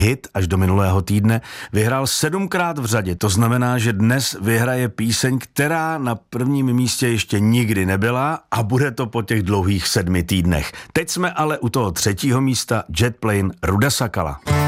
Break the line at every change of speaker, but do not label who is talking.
hit až do minulého týdne, vyhrál 7krát v řadě. To znamená, že dnes vyhraje píseň, která na prvním místě ještě nikdy nebyla a bude to po těch dlouhých 7 týdnech. Teď jsme ale u toho 3. místa, Jet Plane Ruda Sakala.